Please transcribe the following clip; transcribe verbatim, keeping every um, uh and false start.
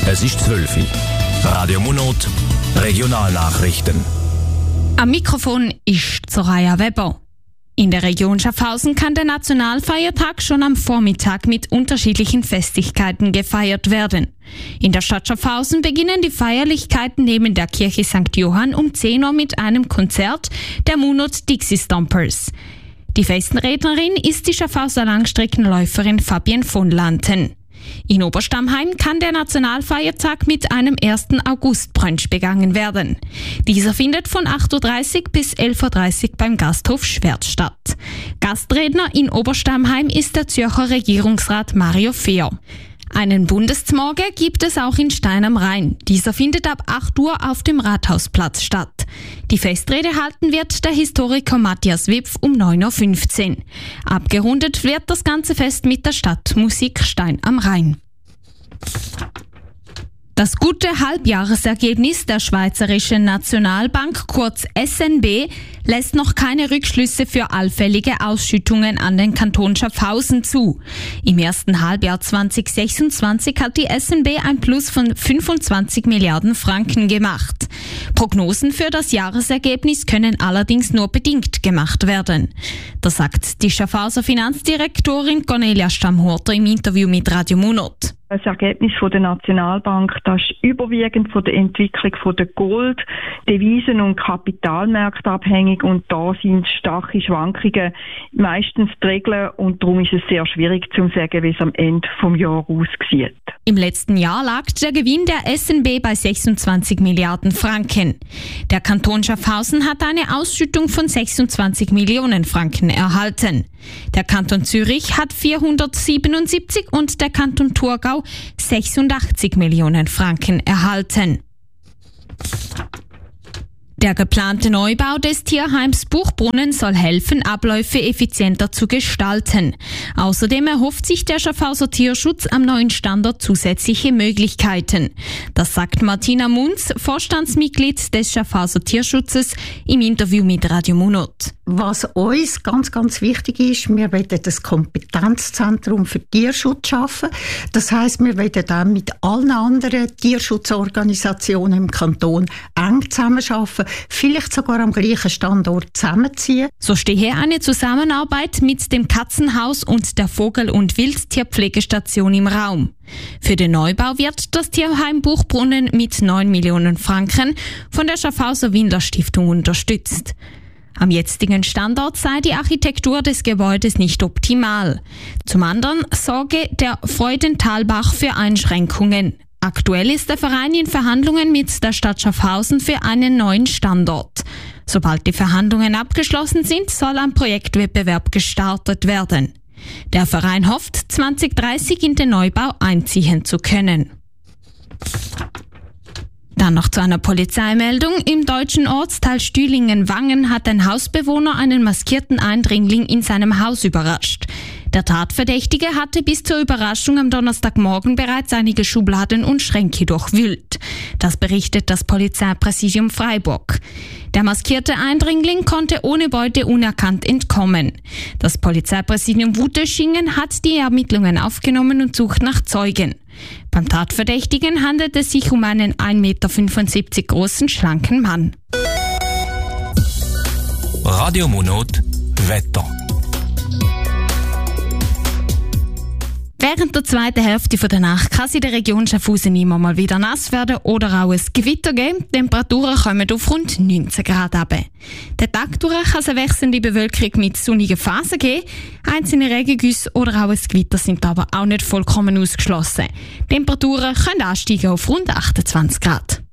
Es ist zwölf Uhr. Radio Monot, Regionalnachrichten. Am Mikrofon ist Soraya Weber. In der Region Schaffhausen kann der Nationalfeiertag schon am Vormittag mit unterschiedlichen Festigkeiten gefeiert werden. In der Stadt Schaffhausen beginnen die Feierlichkeiten neben der Kirche Sankt Johann um zehn Uhr mit einem Konzert der Munot Dixie Stompers. Die Festenrednerin ist die Schaffhauser Langstreckenläuferin Fabienne von Lanten. In Oberstammheim kann der Nationalfeiertag mit einem ersten August-Brunch begangen werden. Dieser findet von acht Uhr dreißig bis elf Uhr dreißig beim Gasthof Schwert statt. Gastredner in Oberstammheim ist der Zürcher Regierungsrat Mario Fehr. Einen Bundesmorgen gibt es auch in Stein am Rhein. Dieser findet ab acht Uhr auf dem Rathausplatz statt. Die Festrede halten wird der Historiker Matthias Wipf um neun Uhr fünfzehn. Abgerundet wird das ganze Fest mit der Stadtmusik Stein am Rhein. Das gute Halbjahresergebnis der Schweizerischen Nationalbank, kurz S N B, lässt noch keine Rückschlüsse für allfällige Ausschüttungen an den Kanton Schaffhausen zu. Im ersten Halbjahr zwanzig sechsundzwanzig hat die S N B ein Plus von fünfundzwanzig Milliarden Franken gemacht. Prognosen für das Jahresergebnis können allerdings nur bedingt gemacht werden. Das sagt die Schaffhauser Finanzdirektorin Cornelia Stammhorter im Interview mit Radio Monot. Das Ergebnis von der Nationalbank, das ist überwiegend von der Entwicklung von der Gold-, Devisen- und Kapitalmärkte abhängig und da sind starke Schwankungen meistens die Regeln und darum ist es sehr schwierig zu sagen, wie es am Ende des Jahres aussieht. Im letzten Jahr lag der Gewinn der S N B bei sechsundzwanzig Milliarden Franken. Der Kanton Schaffhausen hat eine Ausschüttung von sechsundzwanzig Millionen Franken erhalten. Der Kanton Zürich hat vierhundertsiebenundsiebzig und der Kanton Thurgau sechsundachtzig Millionen Franken erhalten. Der geplante Neubau des Tierheims Buchbrunnen soll helfen, Abläufe effizienter zu gestalten. Außerdem erhofft sich der Schaffhauser Tierschutz am neuen Standort zusätzliche Möglichkeiten. Das sagt Martina Munz, Vorstandsmitglied des Schaffhauser Tierschutzes, im Interview mit Radio Monot. Was uns ganz, ganz wichtig ist, wir wollen das Kompetenzzentrum für Tierschutz schaffen. Das heisst, wir wollen dann mit allen anderen Tierschutzorganisationen im Kanton eng zusammenarbeiten, vielleicht sogar am gleichen Standort zusammenziehen. So stehe eine Zusammenarbeit mit dem Katzenhaus und der Vogel- und Wildtierpflegestation im Raum. Für den Neubau wird das Tierheim Buchbrunnen mit neun Millionen Franken von der Schaffhauser Windler Stiftung unterstützt. Am jetzigen Standort sei die Architektur des Gebäudes nicht optimal. Zum anderen sorge der Freudentalbach für Einschränkungen. Aktuell ist der Verein in Verhandlungen mit der Stadt Schaffhausen für einen neuen Standort. Sobald die Verhandlungen abgeschlossen sind, soll ein Projektwettbewerb gestartet werden. Der Verein hofft, zwanzig dreißig in den Neubau einziehen zu können. Dann noch zu einer Polizeimeldung. Im deutschen Ortsteil Stühlingen-Wangen hat ein Hausbewohner einen maskierten Eindringling in seinem Haus überrascht. Der Tatverdächtige hatte bis zur Überraschung am Donnerstagmorgen bereits einige Schubladen und Schränke durchwühlt. Das berichtet das Polizeipräsidium Freiburg. Der maskierte Eindringling konnte ohne Beute unerkannt entkommen. Das Polizeipräsidium Wuteschingen hat die Ermittlungen aufgenommen und sucht nach Zeugen. Beim Tatverdächtigen handelt es sich um einen ein Meter fünfundsiebzig großen, schlanken Mann. Radio Monot Wetter. Während der zweiten Hälfte der Nacht kann es in der Region Schaffhausen immer mal wieder nass werden oder auch ein Gewitter geben. Die Temperaturen kommen auf rund neunzehn Grad runter. Den Tag durch kann es eine wechselnde Bewölkung mit sonnigen Phasen geben. Einzelne Regengüsse oder auch ein Gewitter sind aber auch nicht vollkommen ausgeschlossen. Die Temperaturen können ansteigen auf rund achtundzwanzig Grad.